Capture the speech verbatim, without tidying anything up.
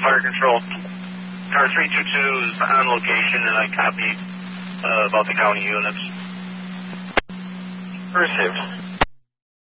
Fire Control. Car three two two is on location, and I copy uh, about the county units. Received.